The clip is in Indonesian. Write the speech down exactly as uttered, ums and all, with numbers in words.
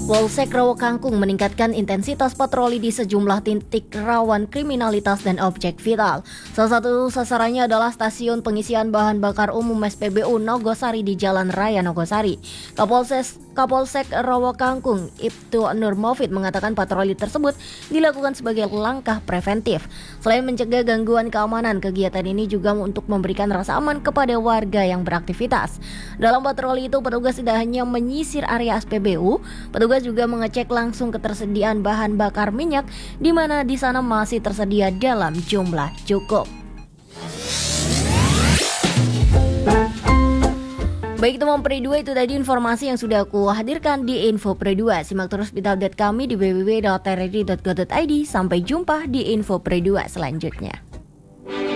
Polsek Rawakangkung meningkatkan intensitas patroli di sejumlah titik rawan kriminalitas dan objek vital. Salah satu sasarannya adalah stasiun pengisian bahan bakar umum S P B U Nogosari di Jalan Raya Nogosari. Kapolsek Kapolsek Rawakangkung Ibtu Nur Maufid mengatakan patroli tersebut dilakukan sebagai langkah preventif. Selain mencegah gangguan keamanan, kegiatan ini juga untuk memberikan rasa aman kepada warga yang beraktivitas. Dalam patroli itu, petugas tidak hanya menyisir area S P B U, petugas juga mengecek langsung ketersediaan bahan bakar minyak, di mana di sana masih tersedia dalam jumlah cukup. Baik teman Pre dua, itu tadi informasi yang sudah aku hadirkan di Info Pre dua. Simak terus berita update kami di w w w dot r r i dot go dot i d. Sampai jumpa di Info Pre dua selanjutnya.